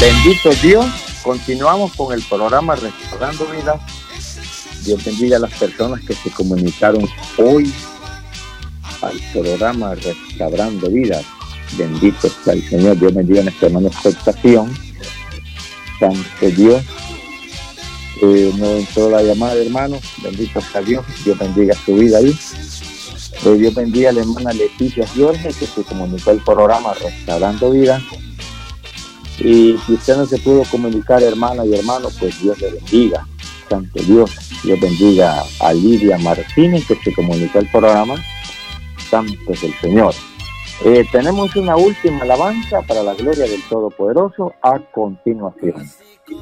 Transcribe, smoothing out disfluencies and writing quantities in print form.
Bendito Dios, continuamos con el programa Restaurando Vidas. Dios bendiga a las personas que se comunicaron hoy al programa Restaurando Vidas. Bendito sea el Señor. Dios bendiga a nuestra hermana Expectación. Santo Dios. No entró la llamada, hermano. Bendito sea Dios. Dios bendiga su vida ahí. Dios bendiga a la hermana Leticia Jorge, que se comunicó al programa Restaurando Vidas. Y si usted no se pudo comunicar, hermana y hermano, pues Dios le bendiga. Santo Dios. Dios bendiga a Lidia Martínez, que se comunicó al programa. Santo es el Señor. Tenemos una última alabanza para la gloria del Todopoderoso a continuación.